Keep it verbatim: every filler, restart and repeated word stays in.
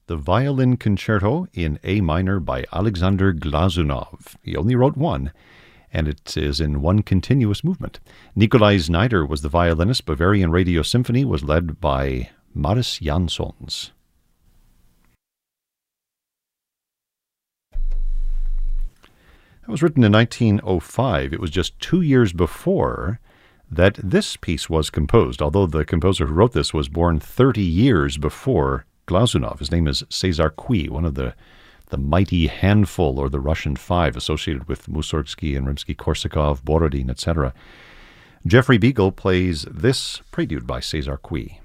the Violin Concerto in A minor by Alexander Glazunov. He only wrote one, and it is in one continuous movement. Nikolai Znaider was the violinist. Bavarian Radio Symphony was led by Maris Jansons. That was written in nineteen oh five. It was just two years before that this piece was composed, although the composer who wrote this was born thirty years before Glazunov. His name is Cesar Cui, one of the, the mighty handful, or the Russian Five, associated with Mussorgsky and Rimsky-Korsakov, Borodin, et cetera. Jeffrey Beagle plays this prelude by Cesar Cui.